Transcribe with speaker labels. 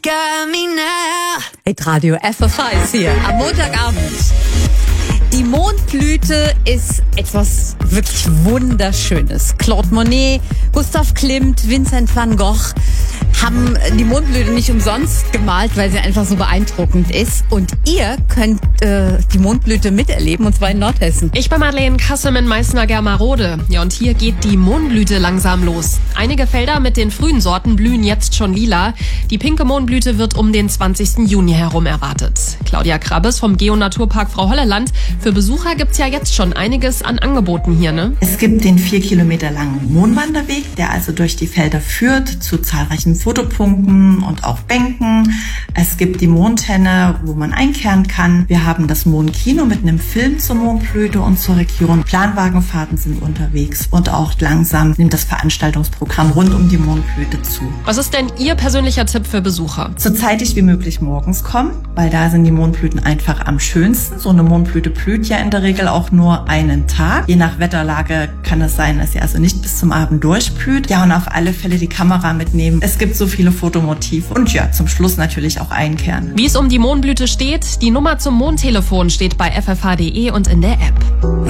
Speaker 1: Radio FFH ist hier am Montagabend. Die Mondblüte ist etwas wirklich Wunderschönes. Claude Monet, Gustav Klimt, Vincent van Gogh haben die Mondblüte nicht umsonst gemalt, weil sie einfach so beeindruckend ist. Und ihr könnt die Mondblüte miterleben, und zwar in Nordhessen.
Speaker 2: Ich bin Madeleine Kassem in Meißner-Germerode. Ja, und hier geht die Mondblüte langsam los. Einige Felder mit den frühen Sorten blühen jetzt schon lila. Die pinke Mondblüte wird um den 20. Juni herum erwartet. Claudia Krabbes vom Geo-Naturpark Frau Holleland. Für Besucher gibt's ja jetzt schon einiges an Angeboten hier, ne?
Speaker 3: Es gibt den 4 Kilometer langen Mondwanderweg, der also durch die Felder führt, zu zahlreichen Fotopunkten und auch Bänken. Es gibt die Mondhenne, wo man einkehren kann. Wir haben das Mondkino mit einem Film zur Mondblüte und zur Region. Planwagenfahrten sind unterwegs und auch langsam nimmt das Veranstaltungsprogramm rund um die Mondblüte zu.
Speaker 2: Was ist denn Ihr persönlicher Tipp für Besucher?
Speaker 3: So zeitig wie möglich morgens kommen, weil da sind die Mondblüten einfach am schönsten. So eine Mondblüte blüht ja in der Regel auch nur einen Tag. Je nach Wetterlage kann es sein, dass sie also nicht bis zum Abend durchblüht. Ja, und auf alle Fälle die Kamera mitnehmen. Es gibt so viele Fotomotive und ja, zum Schluss natürlich auch einkehren.
Speaker 2: Wie es um die Mondblüte steht, die Nummer zum Mondtelefon steht bei ffh.de und in der App.